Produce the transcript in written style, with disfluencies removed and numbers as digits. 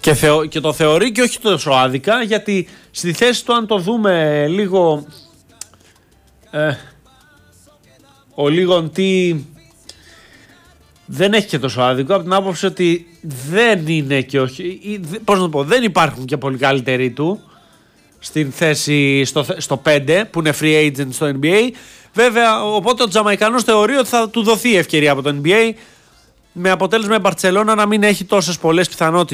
Και το θεωρεί και όχι τόσο άδικα, γιατί στη θέση του, αν το δούμε λίγο, ο Λίγον τι δεν έχει και τόσο άδικο, από την άποψη ότι δεν είναι και όχι, πώς να το πω, δεν υπάρχουν και πολύ καλύτεροι του στην θέση στο 5 που είναι free agent στο NBA. Βέβαια, οπότε ο Τζαμαϊκανός θεωρεί ότι θα του δοθεί ευκαιρία από το NBA, με αποτέλεσμα η Μπαρτσελώνα να μην έχει τόσες πολλές πιθανότητες